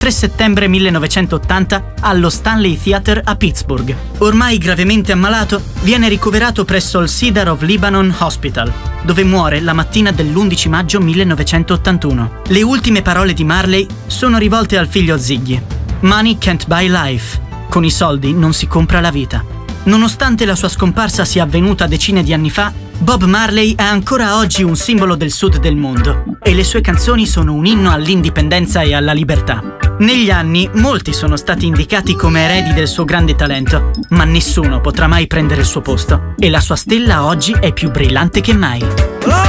3 settembre 1980 allo Stanley Theatre a Pittsburgh. Ormai gravemente ammalato, viene ricoverato presso il Cedar of Lebanon Hospital, dove muore la mattina dell'11 maggio 1981. Le ultime parole di Marley sono rivolte al figlio Ziggy. Money can't buy life. Con i soldi non si compra la vita. Nonostante la sua scomparsa sia avvenuta decine di anni fa, Bob Marley è ancora oggi un simbolo del sud del mondo e le sue canzoni sono un inno all'indipendenza e alla libertà. Negli anni molti sono stati indicati come eredi del suo grande talento, ma nessuno potrà mai prendere il suo posto e la sua stella oggi è più brillante che mai.